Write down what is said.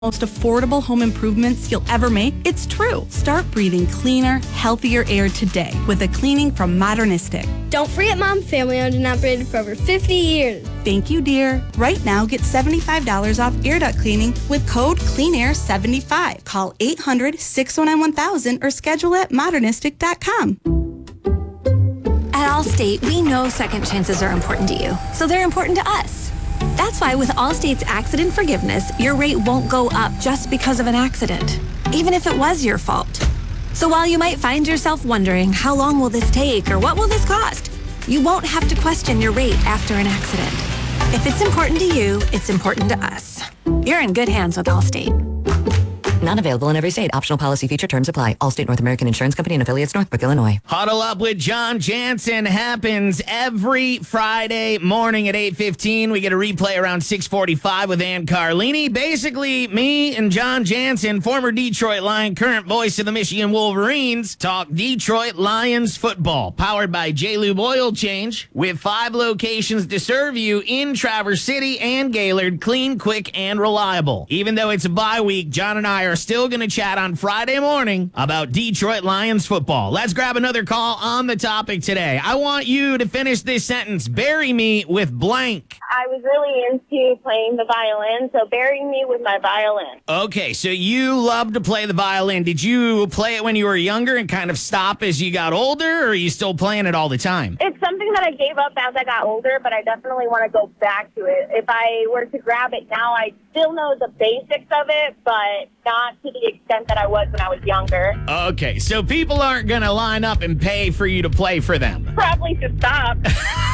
most affordable home improvements you'll ever make? It's true. Start breathing cleaner, healthier air today with a cleaning from Modernistic. Don't forget, Mom, family owned and operated for over 50 years. Thank you, dear. Right now, get $75 off air duct cleaning with code CleanAir75. Call 800-619-1000 or schedule at modernistic.com. At Allstate, we know second chances are important to you, so they're important to us. That's why with Allstate's accident forgiveness, your rate won't go up just because of an accident, even if it was your fault. So while you might find yourself wondering, how long will this take or what will this cost? You won't have to question your rate after an accident. If it's important to you, it's important to us. You're in good hands with Allstate. Not available in every state. Optional policy feature terms apply. Allstate North American Insurance Company and affiliates, Northbrook, Illinois. Huddle Up with John Jansen happens every Friday morning at 8:15. We get a replay around 6:45 with Ann Carlini. Basically, me and John Jansen, former Detroit Lion, current voice of the Michigan Wolverines, talk Detroit Lions football. Powered by J-Lube Oil Change, with 5 locations to serve you in Traverse City and Gaylord. Clean, quick, and reliable. Even though it's a bye week, John and I are still going to chat on Friday morning about Detroit Lions football. Let's grab another call on the topic today. I want you to finish this sentence. Bury me with blank. I was really into playing the violin, so bury me with my violin. Okay, so you love to play the violin. Did you play it when you were younger and kind of stop as you got older, or are you still playing it all the time? It's something that I gave up as I got older, but I definitely want to go back to it. If I were to grab it now, I still know the basics of it, but not to the extent that I was when I was younger. Okay, so people aren't going to line up and pay for you to play for them. Probably should stop.